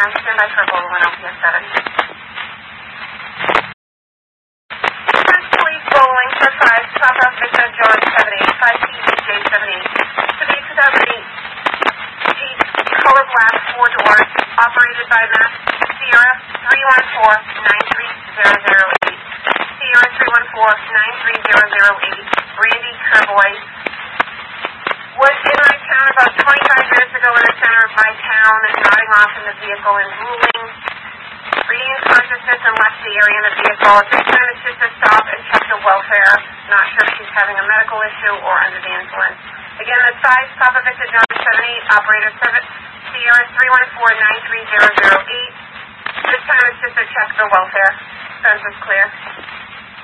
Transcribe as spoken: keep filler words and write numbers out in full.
nine, stand by for a Bolo and L P S seven. Prince Police bowling for five, Papa Victor John seven eight, five P D J seven eight. To be two thousand eight Jeep color black four doors, operated by Mass Sierra three one four nine three zero zero eight. Sierra three one four nine three zero zero eight. Randy Kerboy was in my town about twenty-five minutes ago in the center of my town and nodding off in the vehicle and drooling, regained consciousness and left the area in the vehicle. At this time, it's just to stop and check the welfare. Not sure if she's having a medical issue or under the influence. Again, the size, Papa Victor John seven eight, operator seven, Sierra three one four nine three zero zero eight. This time, it's just to check the welfare. Census clear.